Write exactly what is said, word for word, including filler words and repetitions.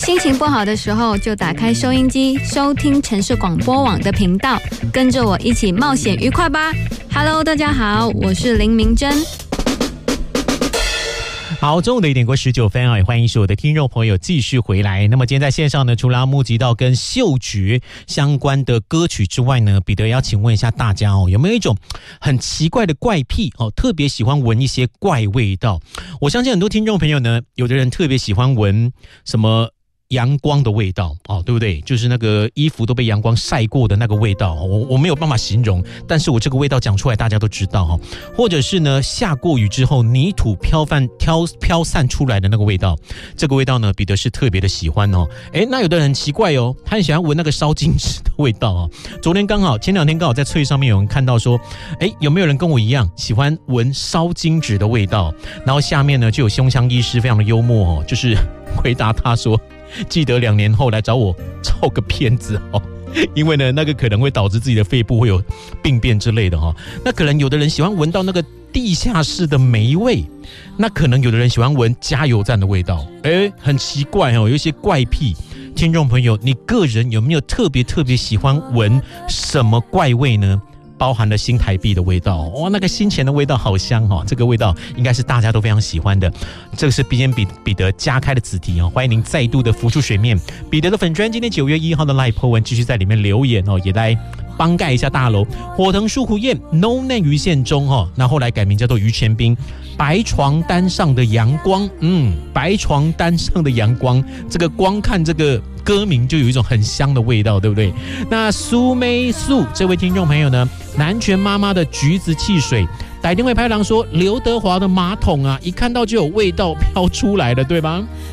心情不好的时候，就打开收音机，收听城市广播网的频道，跟着我一起冒险愉快吧。Hello， 大家好，我是林明珍。 好，中午的一点过十九分啊，也欢迎所有的听众朋友继续回来。那么今天在线上呢，除了要募集到跟嗅觉相关的歌曲之外呢，彼得要请问一下大家哦，有没有一种很奇怪的怪癖哦，特别喜欢闻一些怪味道？我相信很多听众朋友呢，有的人特别喜欢闻什么阳光的味道哦，对不对？就是那个衣服都被阳光晒过的那个味道，我我没有办法形容，但是我这个味道讲出来大家都知道哈。或者是呢，下过雨之后泥土飘散飘飘散出来的那个味道，这个味道呢，彼得是特别的喜欢哦。哎，那有的人很奇怪哦，他很喜欢闻那个烧金纸的味道哦。昨天刚好，前两天刚好在脆上面有人看到说，哎，有没有人跟我一样喜欢闻烧金纸的味道？然后下面呢就有胸腔医师非常的幽默哦，就是回答他说，记得两年后来找我照个片子哦，因为呢那个可能会导致自己的肺部会有病变之类的哈、哦。那可能有的人喜欢闻到那个地下室的霉味，那可能有的人喜欢闻加油站的味道，哎，很奇怪哦，有一些怪癖。听众朋友，你个人有没有特别特别喜欢闻什么怪味呢？包含了新台币的味道，哇，那个新钱的味道好香哦！这个味道应该是大家都非常喜欢的。这个是今天彼彼得加开的子题哦，欢迎您再度的浮出水面。彼得的粉专今天九月一号的 Live po 文继续在里面留言哦，也来帮盖一下大楼。火藤树湖宴 No name 于县中哦，那后来改名叫做于前兵。白床单上的阳光，嗯，白床单上的阳光，这个光看这个歌名就有一种很香的味道，对不对？那苏梅素这位听众朋友呢，南拳妈妈的橘子汽水，打电话拍郎说刘德华的马桶啊，一看到就有味道飘出来了，对吧？